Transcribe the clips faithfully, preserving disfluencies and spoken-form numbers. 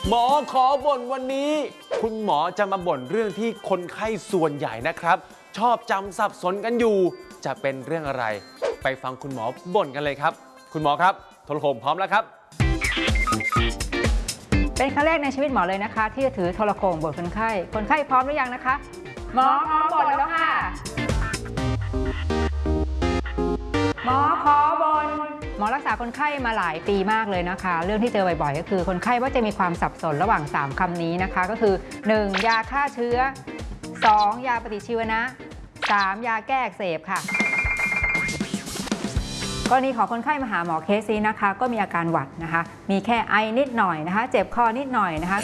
หมอขอบ่นวันนี้คุณหมอจะมาบ่นเรื่องที่คนไข้ส่วนใหญ่นะครับชอบจำสับสนกันอยู่จะเป็นเรื่องอะไรไปฟังคุณหมอบ่นกันเลยครับคุณหมอครับโทรโขงพร้อมแล้วครับเป็นครั้งแรกในชีวิตหมอเลยนะคะที่จะถือโทรโขงบ่นคนไข้คนไข้พร้อมหรือยังนะคะหมอพร้อมบ่นแล้วค่ะหมอขอบ่นหมอรักษาคนไข้มาหลายปีมากเลยนะคะเรื่องที่เจอบ่อยๆก็คือคนไข้ว่าจะมีความสับสนระหว่างสามคำนี้นะคะก็คือหนึ่งยาฆ่าเชื้อสองยาปฏิชีวนะสามยาแก้อักเสบค่ะกรณีของคนไข้มาหาหมอเคสนี้นะคะก็มีอาการหวัดนะคะมีแค่ไอนิดหน่อยนะคะเจ็บคอนิดหน่อยนะคะ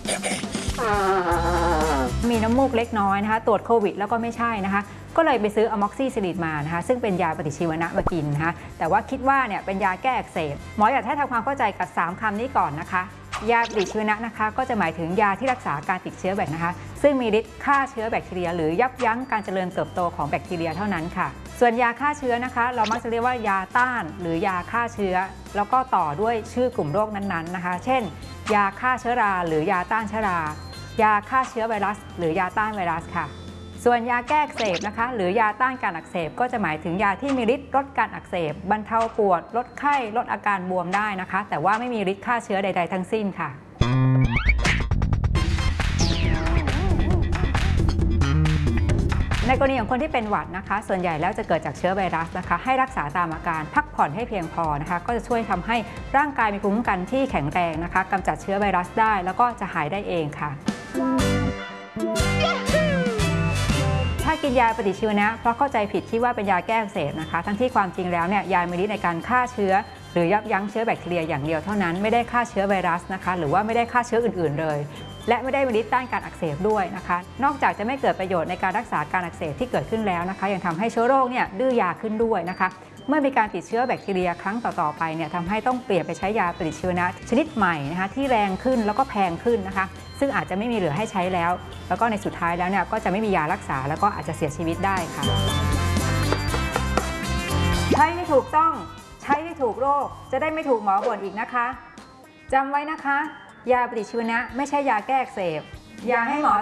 มีน้ำมูกเล็กน้อยนะคะตรวจโควิดแล้วก็ไม่ใช่นะคะก็เลยไปซื้ออะม็อกซิซิลินมานะคะซึ่งเป็นยาปฏิชีวนะมากินนะคะแต่ว่าคิดว่าเนี่ยเป็นยาแก้อักเสบหมออยากให้ทำความเข้าใจกับสามคำนี้ก่อนนะคะยาปฏิชีวนะนะคะก็จะหมายถึงยาที่รักษาการติดเชื้อแบคนะคะซึ่งมีฤทธิ์ฆ่าเชื้อแบคทีเรียหรือยับยั้งการเจริญเติบโตของแบคทีเรียเท่านั้นค่ะส่วนยาฆ่าเชื้อนะคะเรามักจะเรียกว่ายาต้านหรือยาฆ่าเชื้อแล้วก็ต่อด้วยชื่อกลุ่มโรคนั้นๆนะคะเช่นยาฆ่าเชื้อราหรือยาต้านเชื้อรายาฆ่าเชื้อไวรัสหรือยาต้านไวรัสค่ะส่วนยาแก้อักเสบนะคะหรือยาต้านการอักเสบก็จะหมายถึงยาที่มีฤทธิ์ลดการอักเสบบรรเทาปวดลดไข้ลดอาการบวมได้นะคะแต่ว่าไม่มีฤทธิ์ฆ่าเชื้อใดๆทั้งสิ้นค่ะในกรณีของคนที่เป็นหวัดนะคะส่วนใหญ่แล้วจะเกิดจากเชื้อไวรัสนะคะให้รักษาตามอาการพักผ่อนให้เพียงพอนะคะก็จะช่วยทำให้ร่างกายมีภูมิคุ้มกันที่แข็งแรงนะคะกำจัดเชื้อไวรัสได้แล้วก็จะหายได้เองค่ะถ้ากินยาปฏิชีวนะเพราะเข้าใจผิดคิดว่าเป็นยาแก้อักเสบนะคะทั้งที่ความจริงแล้วเนี่ยยามีฤทธิ์ในการฆ่าเชื้อหรือยับยั้งเชื้อแบคทีเรียอย่างเดียวเท่านั้นไม่ได้ฆ่าเชื้อไวรัสนะคะหรือว่าไม่ได้ฆ่าเชื้ออื่นๆเลยและไม่ได้มีฤทธิ์ต้านการอักเสบด้วยนะคะนอกจากจะไม่เกิดประโยชน์ในการรักษาการอักเสบที่เกิดขึ้นแล้วนะคะยังทำให้เชื้อโรคเนี่ยดื้อยาขึ้นด้วยนะคะเมื่อมีการติดเชื้อแบคทีเรียครั้งต่อๆไปเนี่ยทำให้ต้องเปลี่ยนไปใช้ยาปฏิชีวนะชนิดใหม่นะคะที่แรงขึ้นแล้วก็แพงขึ้นนะคะซึ่งอาจจะไม่มีเหลือให้ใช้แล้วแล้วก็ในสุดท้ายแล้วเนี่ยก็จะไม่มียารักษาแล้วก็อาจจะเสียชีวิตได้ค่ะใช้ให้ถูกต้องใช้ให้ถูกโรคจะได้ไม่ถูกหมอบ่นอีกนะคะจำไว้นะคะยาปฏิชีวนะไม่ใช่ยาแก้อักเสบอย่าให้หมอ